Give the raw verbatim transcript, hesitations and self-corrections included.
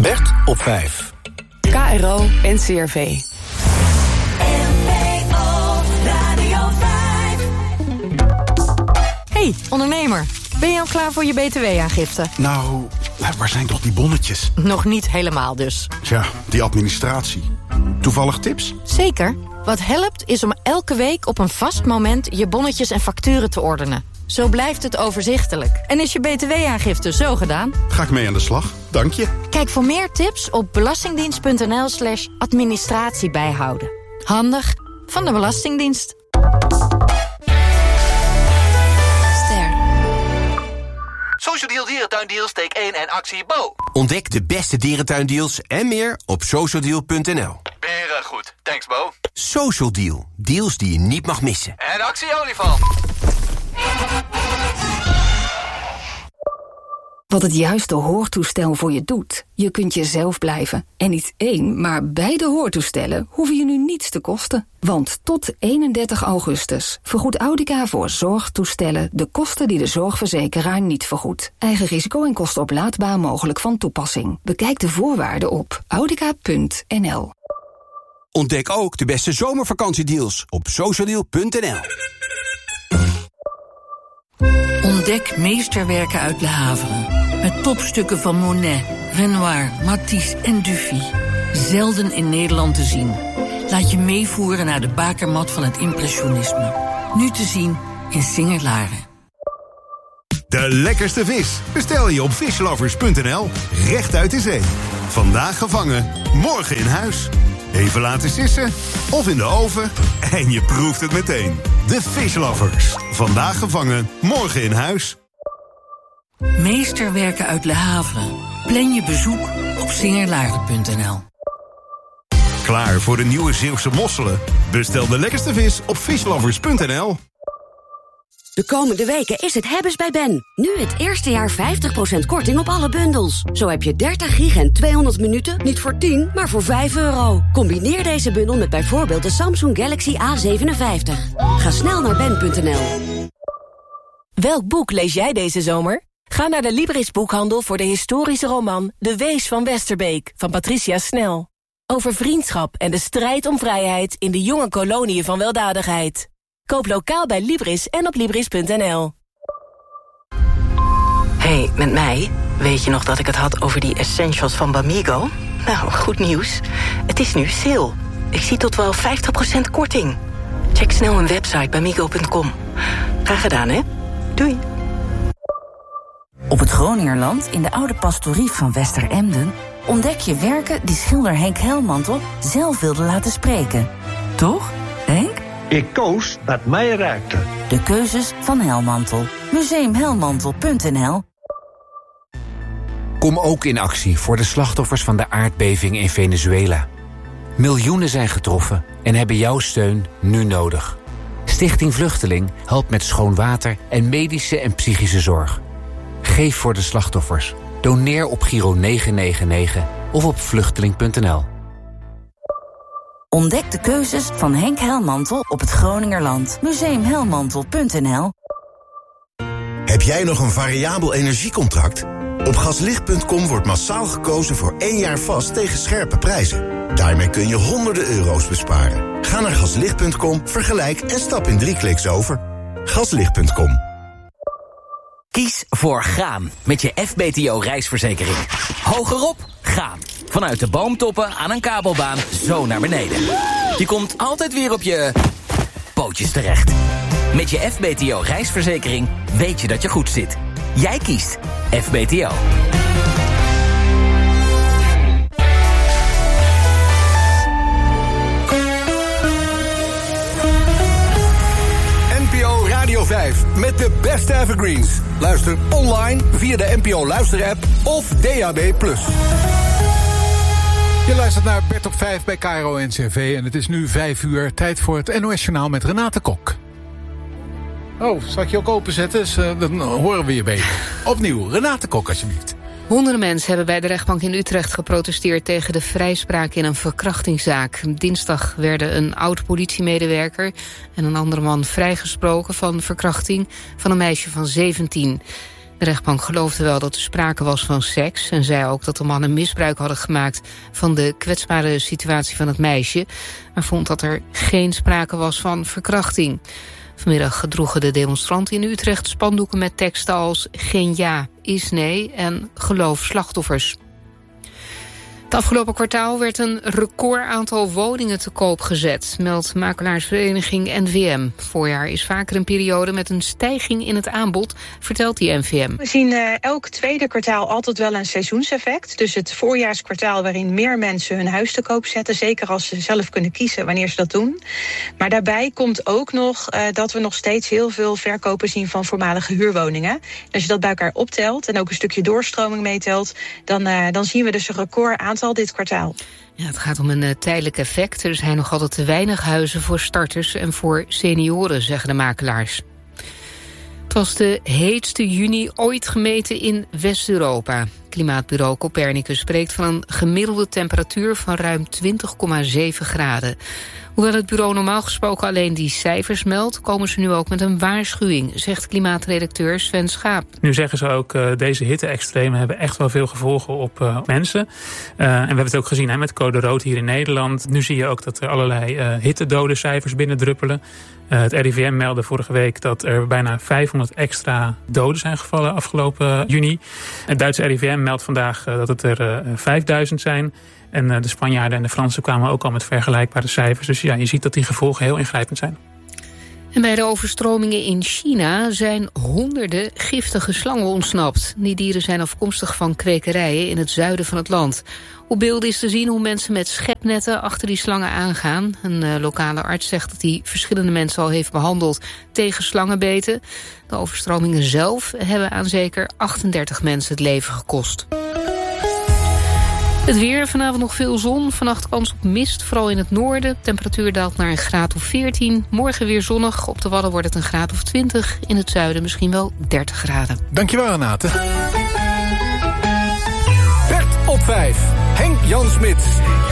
Bert op vijf. K R O en C R V. Hey, ondernemer. Ben je al klaar voor je B T W-aangifte? Nou, waar zijn toch die bonnetjes? Nog niet helemaal dus. Ja, die administratie. Toevallig tips? Zeker. Wat helpt is om elke week op een vast moment je bonnetjes en facturen te ordenen. Zo blijft het overzichtelijk. En is je B T W-aangifte zo gedaan? Ga ik mee aan de slag, dank je. Kijk voor meer tips op belastingdienst.nl slash administratie bijhouden. Handig van de Belastingdienst. Social Deal Dierentuindeals, steek één en actie Bo. Ontdek de beste dierentuindeals en meer op socialdeal punt n l. Beren goed, thanks Bo. Social Deal, deals die je niet mag missen. En actie olifant. Wat het juiste hoortoestel voor je doet. Je kunt jezelf blijven. En niet één, maar beide hoortoestellen hoeven je nu niets te kosten. Want tot eenendertig augustus vergoedt Audica voor zorgtoestellen de kosten die de zorgverzekeraar niet vergoedt. Eigen risico en kosten oplaadbaar mogelijk van toepassing. Bekijk de voorwaarden op audica punt n l. Ontdek ook de beste zomervakantiedeals op socialdeal punt n l. Ontdek meesterwerken uit Le Havre. Met topstukken van Monet, Renoir, Matisse en Dufy. Zelden in Nederland te zien. Laat je meevoeren naar de bakermat van het impressionisme. Nu te zien in Singer-Laren. De lekkerste vis bestel je op fishlovers punt n l. Recht uit de zee. Vandaag gevangen, morgen in huis. Even laten sissen of in de oven en je proeft het meteen. De Fishlovers. Vandaag gevangen, morgen in huis. Meesterwerken uit Le Havre. Plan je bezoek op singerlaren punt n l. Klaar voor de nieuwe Zeeuwse mosselen? Bestel de lekkerste vis op fishlovers punt n l. De komende weken is het hebbes bij Ben. Nu het eerste jaar vijftig procent korting op alle bundels. Zo heb je dertig gig en tweehonderd minuten, niet voor tien, maar voor vijf euro. Combineer deze bundel met bijvoorbeeld de Samsung Galaxy A zevenenvijftig. Ga snel naar ben punt n l. Welk boek lees jij deze zomer? Ga naar de Libris boekhandel voor de historische roman De Wees van Westerbeek van Patricia Snel. Over vriendschap en de strijd om vrijheid in de jonge koloniën van weldadigheid. Koop lokaal bij Libris en op libris punt n l. Hey, met mij? Weet je nog dat ik het had over die essentials van Bamigo? Nou, goed nieuws. Het is nu sale. Ik zie tot wel vijftig procent korting. Check snel mijn website bamigo punt com. Graag gedaan, hè? Doei. Op het Groningerland, in de oude pastorie van Westeremden, ontdek je werken die schilder Henk Helmantel zelf wilde laten spreken. Toch, Henk? Ik koos wat mij raakte. De keuzes van Helmantel. museum helmantel punt n l. Kom ook in actie voor de slachtoffers van de aardbeving in Venezuela. Miljoenen zijn getroffen en hebben jouw steun nu nodig. Stichting Vluchteling helpt met schoon water en medische en psychische zorg. Geef voor de slachtoffers. Doneer op Giro negen negen negen of op vluchteling punt n l. Ontdek de keuzes van Henk Helmantel op het Groningerland. museum helmantel punt n l. Heb jij nog een variabel energiecontract? Op gaslicht punt com wordt massaal gekozen voor één jaar vast tegen scherpe prijzen. Daarmee kun je honderden euro's besparen. Ga naar gaslicht punt com, vergelijk en stap in drie kliks over. gaslicht punt com. Kies voor gaan met je F B T O-reisverzekering. Hogerop, gaan. Vanuit de boomtoppen aan een kabelbaan zo naar beneden. Je komt altijd weer op je pootjes terecht. Met je F B T O-reisverzekering weet je dat je goed zit. Jij kiest F B T O. N P O Radio vijf met de beste evergreens. Luister online via de N P O Luister-app of D A B plus. Je luistert naar Bert op vijf bij K R O en C R V en het is nu vijf uur. Tijd voor het N O S-journaal met Renate Kok. Oh, zal ik je ook openzetten? Dus, uh, dan horen we je beter. Opnieuw, Renate Kok alsjeblieft. Honderden mensen hebben bij de rechtbank in Utrecht geprotesteerd tegen de vrijspraak in een verkrachtingszaak. Dinsdag werden een oud-politiemedewerker en een andere man vrijgesproken van verkrachting van een meisje van zeventien. De rechtbank geloofde wel dat er sprake was van seks en zei ook dat de mannen misbruik hadden gemaakt van de kwetsbare situatie van het meisje, maar vond dat er geen sprake was van verkrachting. Vanmiddag droegen de demonstranten in Utrecht spandoeken met teksten als geen ja is nee en geloof slachtoffers. Het afgelopen kwartaal werd een record aantal woningen te koop gezet, meldt makelaarsvereniging N V M. Voorjaar is vaker een periode met een stijging in het aanbod, vertelt die N V M. We zien uh, elk tweede kwartaal altijd wel een seizoenseffect. Dus het voorjaarskwartaal waarin meer mensen hun huis te koop zetten, zeker als ze zelf kunnen kiezen wanneer ze dat doen. Maar daarbij komt ook nog uh, dat we nog steeds heel veel verkopen zien van voormalige huurwoningen. En als je dat bij elkaar optelt en ook een stukje doorstroming meetelt, dan, uh, dan zien we dus een record aantal dit kwartaal. Ja, het gaat om een uh, tijdelijk effect. Er zijn nog altijd te weinig huizen voor starters en voor senioren, zeggen de makelaars. Het was de heetste juni ooit gemeten in West-Europa. Klimaatbureau Copernicus spreekt van een gemiddelde temperatuur van ruim twintig komma zeven graden. Hoewel het bureau normaal gesproken alleen die cijfers meldt, komen ze nu ook met een waarschuwing, zegt klimaatredacteur Sven Schaap. Nu zeggen ze ook, uh, deze hitte-extremen hebben echt wel veel gevolgen op uh, mensen. Uh, en we hebben het ook gezien hè, met code rood hier in Nederland. Nu zie je ook dat er allerlei uh, hittedodencijfers binnendruppelen. Uh, het R I V M meldde vorige week dat er bijna vijfhonderd extra doden zijn gevallen afgelopen juni. Het Duitse R I V M meldt vandaag uh, dat het er uh, vijfduizend zijn. En uh, de Spanjaarden en de Fransen kwamen ook al met vergelijkbare cijfers. Dus ja, je ziet dat die gevolgen heel ingrijpend zijn. En bij de overstromingen in China zijn honderden giftige slangen ontsnapt. Die dieren zijn afkomstig van kwekerijen in het zuiden van het land. Op beelden is te zien hoe mensen met schepnetten achter die slangen aangaan. Een uh, lokale arts zegt dat hij verschillende mensen al heeft behandeld tegen slangenbeten. De overstromingen zelf hebben aan zeker achtendertig mensen het leven gekost. Het weer, vanavond nog veel zon. Vannacht kans op mist, vooral in het noorden. Temperatuur daalt naar een graad of veertien. Morgen weer zonnig. Op de Wadden wordt het een graad of twintig. In het zuiden misschien wel dertig graden. Dankjewel, Renate. Bert op vijf. Henk Jan Smit.